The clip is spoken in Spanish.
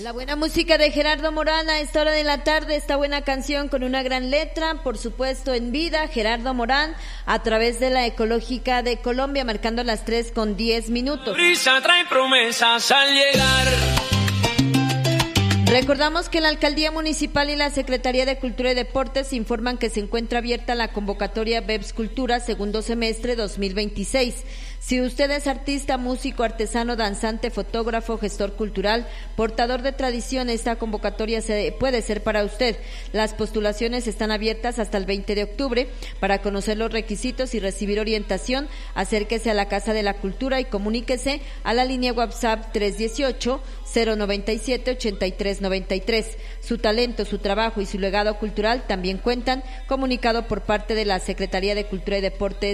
La buena música de Gerardo Morán a esta hora de la tarde, esta buena canción con una gran letra, por supuesto en vida, Gerardo Morán, a través de la Ecológica de Colombia, marcando las 3:10. Brisa trae promesas al llegar. Recordamos que la Alcaldía Municipal y la Secretaría de Cultura y Deportes informan que se encuentra abierta la convocatoria BEPS Cultura segundo semestre 2026. Si usted es artista, músico, artesano, danzante, fotógrafo, gestor cultural, portador de tradición, esta convocatoria puede ser para usted. Las postulaciones están abiertas hasta el 20 de octubre. Para conocer los requisitos y recibir orientación, acérquese a la Casa de la Cultura y comuníquese a la línea WhatsApp 318-097-8393. Su talento, su trabajo y su legado cultural también cuentan. Comunicado por parte de la Secretaría de Cultura y Deportes